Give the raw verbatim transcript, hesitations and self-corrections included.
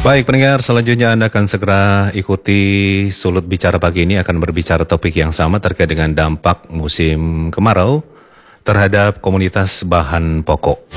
Baik pendengar, selanjutnya Anda akan segera ikuti Sulut Bicara pagi ini akan berbicara topik yang sama terkait dengan dampak musim kemarau terhadap komoditas bahan pokok.